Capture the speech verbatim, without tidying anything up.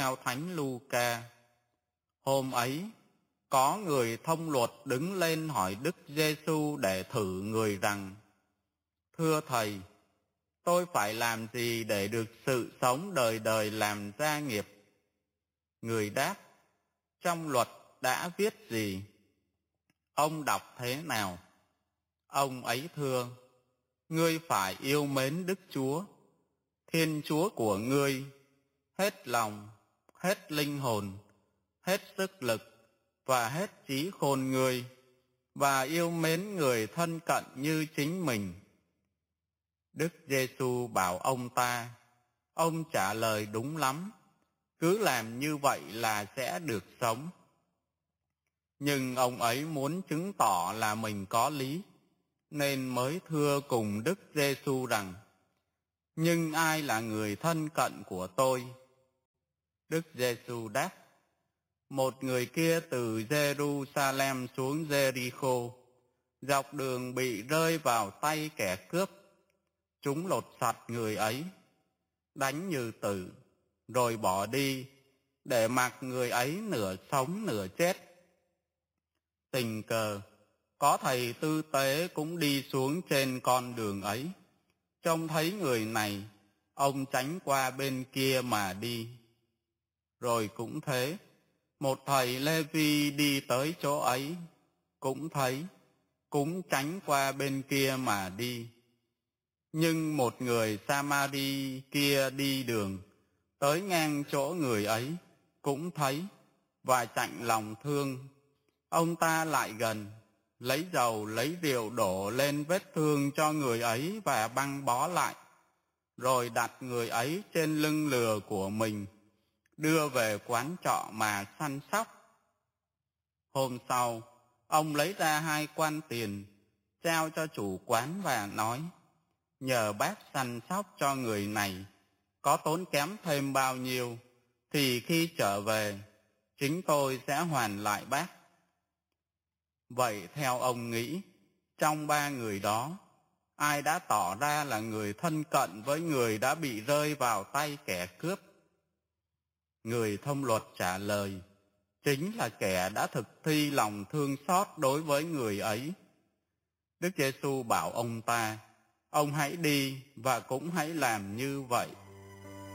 Theo Thánh Luca, hôm ấy có người thông luật đứng lên hỏi Đức Giêsu để thử người rằng: Thưa Thầy, tôi phải làm gì để được sự sống đời đời làm gia nghiệp? Người đáp: Trong luật đã viết gì? Ông đọc thế nào? Ông ấy thưa: Ngươi phải yêu mến Đức Chúa, Thiên Chúa của ngươi, hết lòng, hết linh hồn, hết sức lực và hết trí khôn ngươi, và yêu mến người thân cận như chính mình. Đức Giêsu bảo ông ta: Ông trả lời đúng lắm, cứ làm như vậy là sẽ được sống. Nhưng ông ấy muốn chứng tỏ là mình có lý, nên mới thưa cùng Đức Giêsu rằng: Nhưng ai là người thân cận của tôi? Đức Giêsu đáp: Một người kia từ Jerusalem xuống Jericho, dọc đường bị rơi vào tay kẻ cướp. Chúng lột sạch người ấy, đánh như tử, rồi bỏ đi, để mặc người ấy nửa sống nửa chết. Tình cờ, có thầy tư tế cũng đi xuống trên con đường ấy. Trông thấy người này, ông tránh qua bên kia mà đi. Rồi cũng thế, một thầy Lê-vi đi tới chỗ ấy, cũng thấy, cũng tránh qua bên kia mà đi. Nhưng một người Sa-ma-ri kia đi đường, tới ngang chỗ người ấy, cũng thấy, và chạnh lòng thương. Ông ta lại gần, lấy dầu lấy rượu đổ lên vết thương cho người ấy và băng bó lại, rồi đặt người ấy trên lưng lừa của mình, đưa về quán trọ mà săn sóc. Hôm sau, ông lấy ra hai quan tiền, trao cho chủ quán và nói: Nhờ bác săn sóc cho người này, có tốn kém thêm bao nhiêu, thì khi trở về, chính tôi sẽ hoàn lại bác. Vậy theo ông nghĩ, trong ba người đó, ai đã tỏ ra là người thân cận với người đã bị rơi vào tay kẻ cướp? Người thông luật trả lời: Chính là kẻ đã thực thi lòng thương xót đối với người ấy. Đức Giêsu bảo ông ta: Ông hãy đi và cũng hãy làm như vậy.